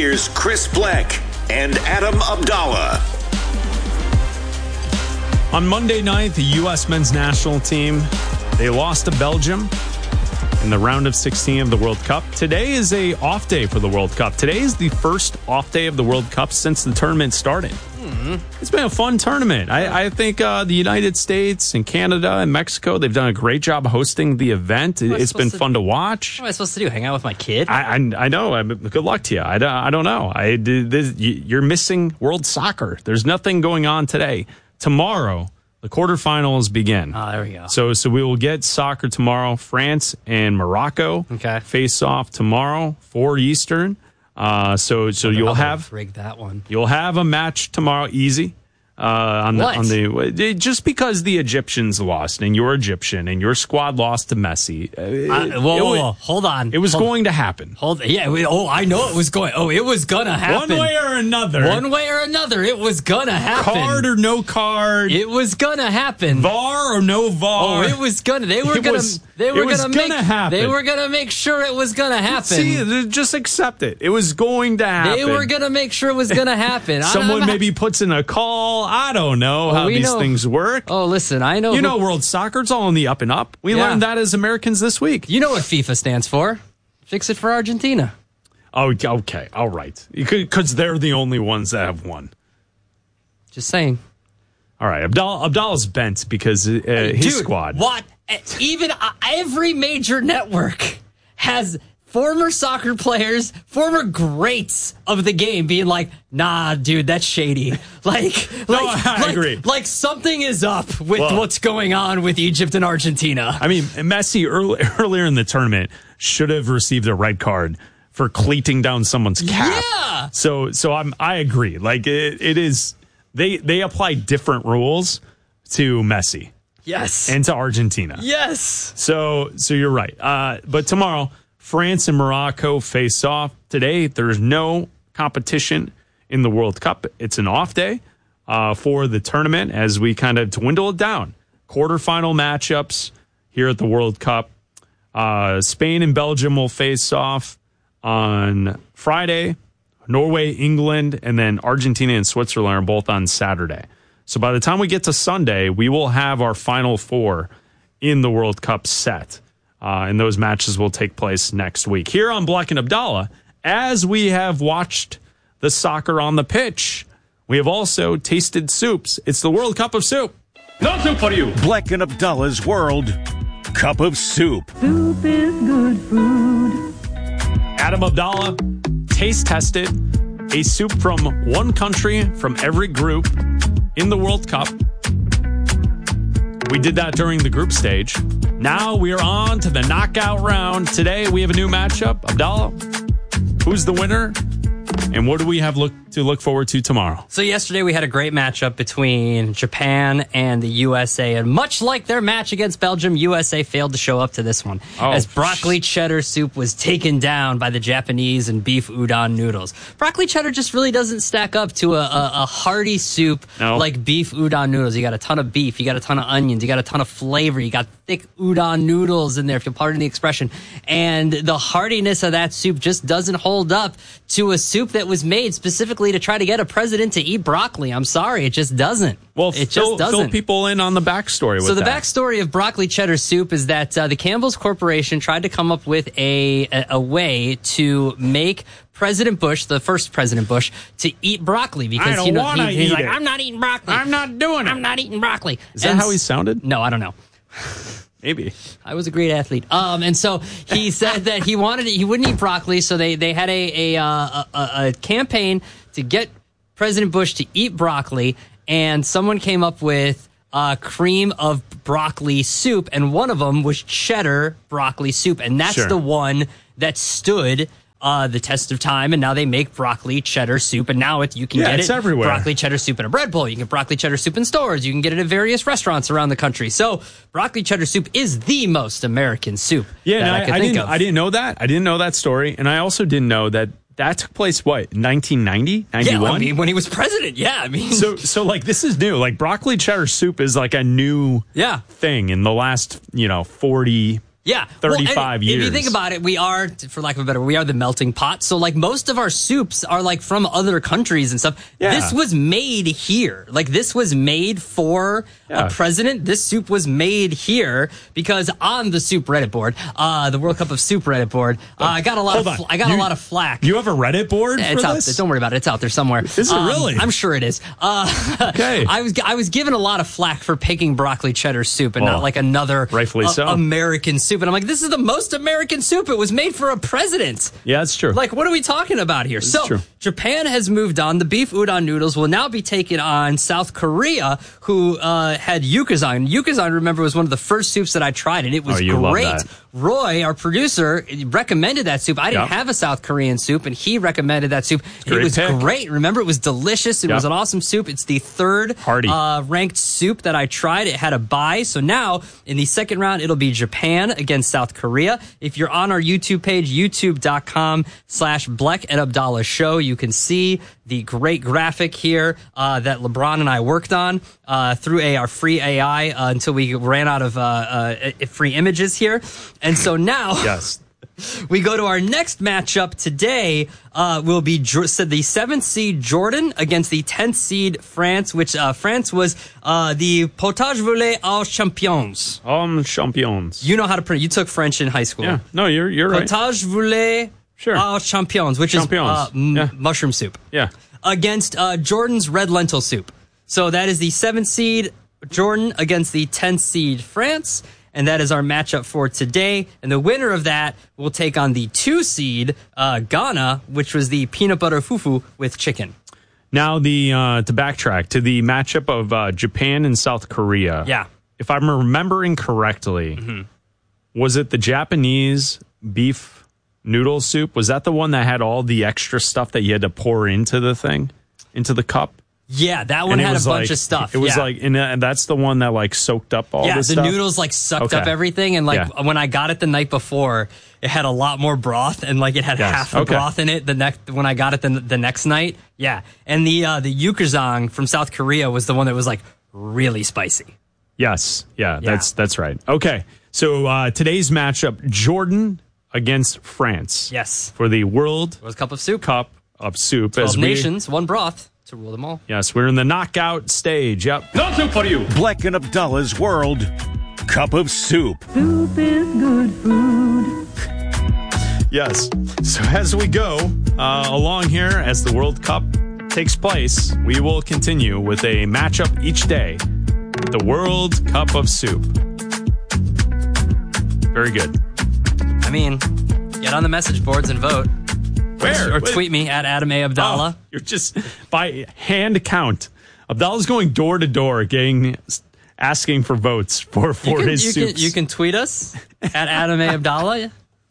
Here's Chris Bleck and Adam Abdallah. On Monday night, the U.S. men's national team, they lost to Belgium in the round of 16 of the World Cup. Today is a off day for the World Cup. Today is the first off day of the World Cup since the tournament started. It's been a fun tournament. I think the United States and Canada and Mexico, they've done a great job hosting the event. It's been fun to watch. What am I supposed to do? Hang out with my kid? I know. Good luck to you. I don't know. You're missing World Soccer. There's nothing going on today. Tomorrow, the quarterfinals begin. Oh, there we go. So we will get soccer tomorrow. France and Morocco face off tomorrow, 4 Eastern. So you'll have rig that one. You'll have a match tomorrow, easy. Just because the Egyptians lost and you're Egyptian and your squad lost to Messi. Hold on. It was going to happen. I know it was going. It was gonna happen. One way or another, it was gonna happen. Card or no card, it was gonna happen. VAR or no VAR, it was gonna. They were gonna make sure it was gonna happen. See, just accept it. It was going to happen. They were gonna make sure it was gonna happen. Someone maybe puts in a call. I don't know how these things work. Oh, listen, I know. You know, World Soccer, it's all on the up and up. We learned that as Americans this week. You know what FIFA stands for? Fix it for Argentina. Oh, okay. All right. Because they're the only ones that have won. Just saying. All right. Abdallah's bent because his squad. What? Even every major network has former soccer players, former greats of the game being like, nah, dude, that's shady. I agree. Like something is up with what's going on with Egypt and Argentina. I mean, Messi earlier in the tournament should have received a red card for cleating down someone's cap. Yeah. So I agree. Like it is, they apply different rules to Messi. Yes. And to Argentina. Yes. So you're right. But tomorrow, France and Morocco face off. Today, there's no competition in the World Cup. It's an off day for the tournament as we kind of dwindle it down. Quarterfinal matchups here at the World Cup. Spain and Belgium will face off on Friday. Norway, England, and then Argentina and Switzerland are both on Saturday. So by the time we get to Sunday, we will have our final four in the World Cup set. And those matches will take place next week. Here on Bleck and Abdallah, as we have watched the soccer on the pitch, we have also tasted soups. It's the World Cup of Soup. No soup for you. Bleck and Abdallah's World Cup of Soup. Soup is good food. Adam Abdallah taste tested a soup from one country from every group in the World Cup. We did that during the group stage. Now we are on to the knockout round. Today we have a new matchup. Abdallah, who's the winner? And what do we have to look forward to tomorrow? So yesterday we had a great matchup between Japan and the USA. And much like their match against Belgium, USA failed to show up to this one. As broccoli cheddar soup was taken down by the Japanese and beef udon noodles. Broccoli cheddar just really doesn't stack up to a hearty soup like beef udon noodles. You got a ton of beef, you got a ton of onions, you got a ton of flavor, you got thick udon noodles in there, if you'll pardon the expression. And the heartiness of that soup just doesn't hold up to a soup that was made specifically to try to get a president to eat broccoli. I'm sorry, it just doesn't. Well, it just doesn't. Fill people in on the backstory with that. So the backstory of broccoli cheddar soup is that the Campbell's Corporation tried to come up with a way to make President Bush, the first President Bush, to eat broccoli because he's like, I'm not eating broccoli. I'm not doing it. I'm not eating broccoli. Is that how he sounded? No, I don't know. Maybe. I was a great athlete. And so he said that he wouldn't eat broccoli, so they had a campaign to get President Bush to eat broccoli, and someone came up with cream of broccoli soup, and one of them was cheddar broccoli soup, and that's the one that stood the test of time, and now they make broccoli cheddar soup, and now you can get it everywhere. Broccoli cheddar soup in a bread bowl. You can get broccoli cheddar soup in stores. You can get it at various restaurants around the country. So broccoli cheddar soup is the most American soup. Yeah, I didn't know that. I didn't know that story, and I also didn't know that took place, 1990, 91? Yeah, I mean, when he was president, So like, this is new. Like, broccoli cheddar soup is like a new thing in the last, 40 Yeah. 35 years. If you think about it, we are, for lack of a better word, we are the melting pot. So, like, most of our soups are, like, from other countries and stuff. Yeah. This was made here. Like, this was made for a president. This soup was made here because on the soup Reddit board, the World Cup of Soup Reddit board, I got a lot of flack. You have a Reddit board for it's out this? there. Don't worry about it. It's out there somewhere. Is it really? I'm sure it is. Okay. I was given a lot of flack for picking broccoli cheddar soup and not like another rightfully so. American soup. And I'm like, this is the most American soup. It was made for a president. Yeah, that's true. Like, what are we talking about here? True. Japan has moved on. The beef udon noodles will now be taking on South Korea, who had yukazan. Yukazan, remember, was one of the first soups that I tried, and it was you great. love that. Roy, our producer, recommended that soup. I didn't have a South Korean soup, and he recommended that soup. It was great. Remember, it was delicious. It was an awesome soup. It's the third ranked soup that I tried. It had a bye. So now, in the second round, it'll be Japan against South Korea. If you're on our YouTube page, youtube.com/Bleck and Abdallah Show, you can see the great graphic here that LeBron and I worked on through our free AI until we ran out of free images here. And so now we go to our next matchup today. Will be the 7th seed Jordan against the 10th seed France, which France was the potage voulé aux champions. Champions. You know how to pronounce. You took French in high school. Yeah. No, you're right. Potage voulé aux champions, which is mushroom soup. Yeah. Against Jordan's red lentil soup. So that is the 7th seed Jordan against the 10th seed France. And that is our matchup for today. And the winner of that will take on the 2 seed Ghana, which was the peanut butter fufu with chicken. Now, to backtrack to the matchup of Japan and South Korea. Yeah. If I'm remembering correctly, was it the Japanese beef noodle soup? Was that the one that had all the extra stuff that you had to pour into the cup? Yeah, that one had a bunch of stuff. It was and that's the one that like soaked up all the stuff? Yeah, the noodles like sucked up everything. And like when I got it the night before, it had a lot more broth and like it had half the broth in it when I got it the next night. Yeah. And the yukazan from South Korea was the one that was like really spicy. Yes. Yeah. That's right. Okay. So today's matchup, Jordan against France. Yes. For the World Cup of Soup. 12 nations, one broth to rule them all. Yes, we're in the knockout stage. Yep. Nothing for you. Bleck and Abdallah's World Cup of Soup. Soup is good food. Yes. So as we go along here, as the World Cup takes place, we will continue with a matchup each day. The World Cup of Soup. Very good. I mean, get on the message boards and vote. Where? Or tweet me at Adam A. Abdallah. You're just by hand count. Abdallah's going door to door, asking for votes for his soups. You can tweet us at Adam A. Abdallah.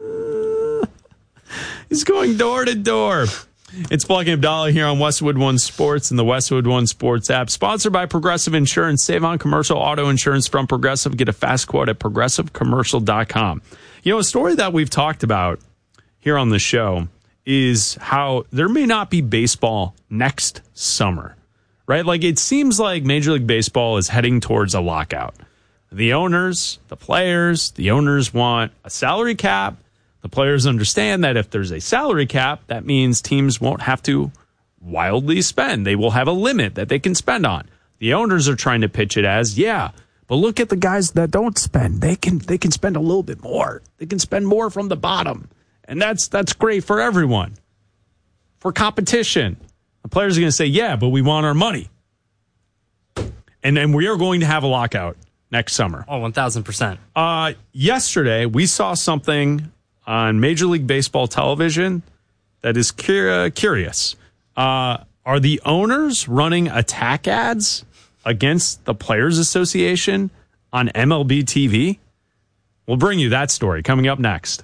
He's going door to door. It's Bleck and Abdallah here on Westwood One Sports and the Westwood One Sports app. Sponsored by Progressive Insurance. Save on commercial auto insurance from Progressive. Get a fast quote at progressivecommercial.com. You know, a story that we've talked about here on the show is how there may not be baseball next summer, right? Like it seems like Major League Baseball is heading towards a lockout. The owners, the players, the owners want a salary cap. The players understand that if there's a salary cap, that means teams won't have to wildly spend. They will have a limit that they can spend on. The owners are trying to pitch it as, but look at the guys that don't spend. They can spend a little bit more. They can spend more from the bottom. And that's great for everyone. For competition. The players are going to say, but we want our money. And then we are going to have a lockout next summer. Oh, 1,000%. Yesterday, we saw something on Major League Baseball television that is curious. Are the owners running attack ads against the Players Association on MLB TV? We'll bring you that story coming up next.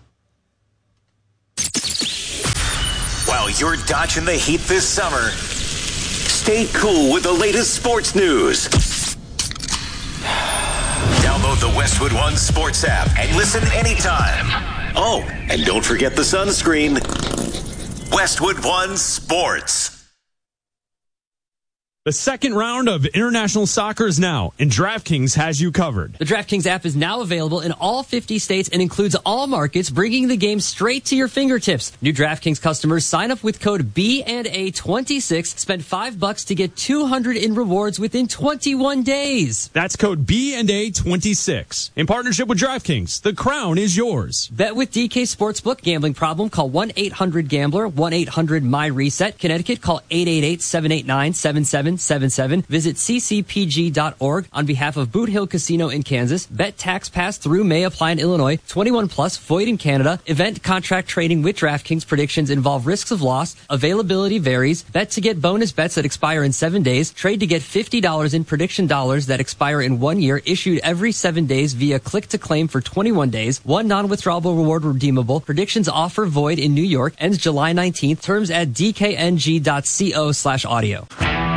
While you're dodging the heat this summer, stay cool with the latest sports news. Download the Westwood One Sports app and listen anytime. Oh, and don't forget the sunscreen. Westwood One Sports. The second round of international soccer is now, and DraftKings has you covered. The DraftKings app is now available in all 50 states and includes all markets, bringing the game straight to your fingertips. New DraftKings customers sign up with code BNA26, spend $5 to get $200 in rewards within 21 days. That's code BNA26. In partnership with DraftKings, the crown is yours. Bet with DK Sportsbook. Gambling problem? Call 1-800-GAMBLER, 1-800-MY-RESET. Connecticut, call 888-789-7777. Visit ccpg.org on behalf of Boot Hill Casino in Kansas. Bet tax pass through may apply in Illinois. 21 plus, void in Canada. Event contract trading with DraftKings. Predictions involve risks of loss. Availability varies. Bet to get bonus bets that expire in 7 days. Trade to get $50 in prediction dollars that expire in 1 year. Issued every 7 days via click to claim for 21 days. One non-withdrawable reward redeemable. Predictions offer void in New York. Ends July 19th. Terms at dkng.co/audio.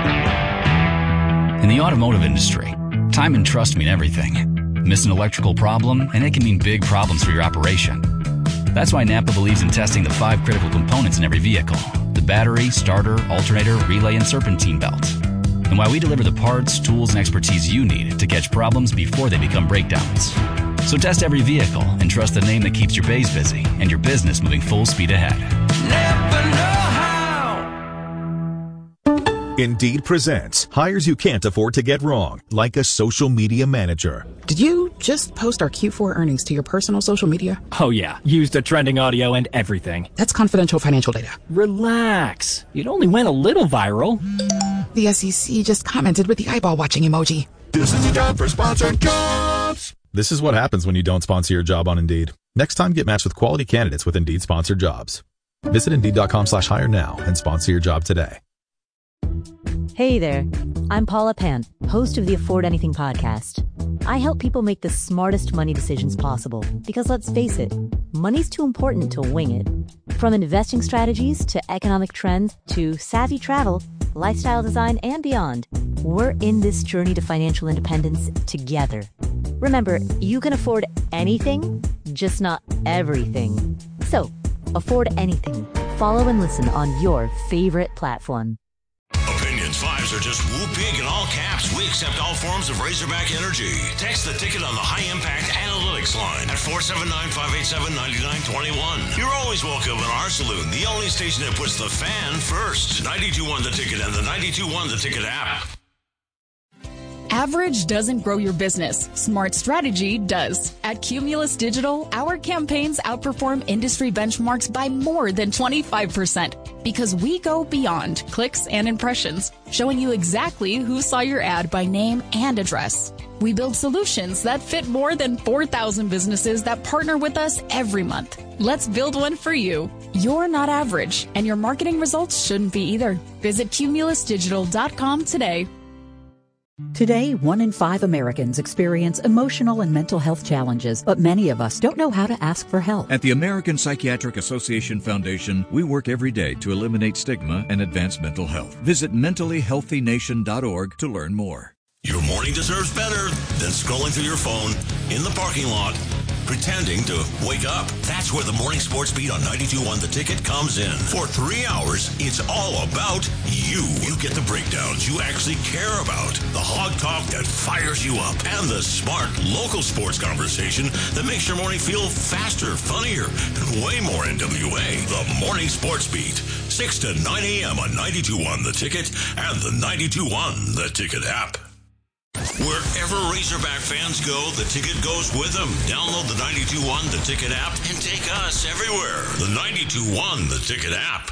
In the automotive industry, time and trust mean everything. Miss an electrical problem, and it can mean big problems for your operation. That's why Napa believes in testing the 5 critical components in every vehicle: the battery, starter, alternator, relay, and serpentine belt. And why we deliver the parts, tools, and expertise you need to catch problems before they become breakdowns. So test every vehicle and trust the name that keeps your bays busy and your business moving full speed ahead. Never know how. Indeed presents hires you can't afford to get wrong, like a social media manager. Did you just post our Q4 earnings to your personal social media? Oh yeah, used the trending audio and everything. That's confidential financial data. Relax. It only went a little viral. The SEC just commented with the eyeball watching emoji. This is the job for sponsored jobs. This is what happens when you don't sponsor your job on Indeed. Next time, get matched with quality candidates with Indeed sponsored jobs. Visit Indeed.com/hire now and sponsor your job today. Hey there, I'm Paula Pant, host of the Afford Anything podcast. I help people make the smartest money decisions possible because, let's face it, money's too important to wing it. From investing strategies to economic trends to savvy travel, lifestyle design, and beyond, we're in this journey to financial independence together. Remember, you can afford anything, just not everything. So, afford anything. Follow and listen on your favorite platform. Opinions 5s are just whoop big in all caps. We accept all forms of Razorback energy. Text the ticket on the High Impact Analytics line at 479-587-9921. You're always welcome in our saloon, the only station that puts the fan first. 92.1 The Ticket and the 92.1 The Ticket app. Average doesn't grow your business. Smart strategy does. At Cumulus Digital, our campaigns outperform industry benchmarks by more than 25% because we go beyond clicks and impressions, showing you exactly who saw your ad by name and address. We build solutions that fit more than 4,000 businesses that partner with us every month. Let's build one for you. You're not average, and your marketing results shouldn't be either. Visit cumulusdigital.com today. Today, 1 in 5 Americans experience emotional and mental health challenges, but many of us don't know how to ask for help. At the American Psychiatric Association Foundation, we work every day to eliminate stigma and advance mental health. Visit mentallyhealthynation.org to learn more. Your morning deserves better than scrolling through your phone in the parking lot, pretending to wake up. That's where the Morning Sports Beat on 92.1 The Ticket comes in. For 3 hours, it's all about you. You get the breakdowns you actually care about, the hog talk that fires you up, and the smart local sports conversation that makes your morning feel faster, funnier, and way more NWA. The Morning Sports Beat, 6 to 9 a.m. on 92.1 The Ticket and the 92.1 The Ticket app. Wherever Razorback fans go, The Ticket goes with them. Download the 92.1 The Ticket app and take us everywhere. The 92.1 The Ticket app.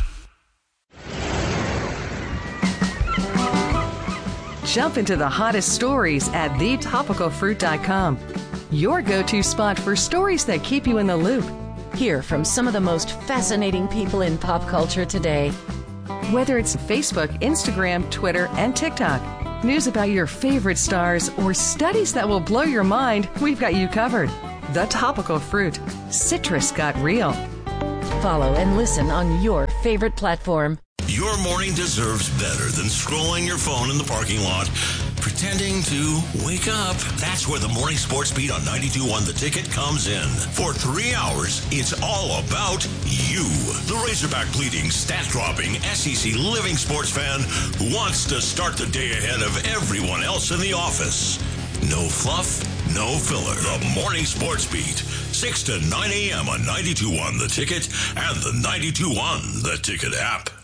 Jump into the hottest stories at thetopicalfruit.com. Your go-to spot for stories that keep you in the loop. Hear from some of the most fascinating people in pop culture today. Whether it's Facebook, Instagram, Twitter, and TikTok, news about your favorite stars, or studies that will blow your mind, we've got you covered. The Topical Fruit. Citrus got real. Follow and listen on your favorite platform. Your morning deserves better than scrolling your phone in the parking lot, pretending to wake up. That's where the Morning Sports Beat on 92.1 The Ticket comes in. For 3 hours, it's all about you. The Razorback bleeding, stat-dropping, SEC living sports fan who wants to start the day ahead of everyone else in the office. No fluff, no filler. The Morning Sports Beat, 6 to 9 a.m. on 92.1 The Ticket and the 92.1 The Ticket app.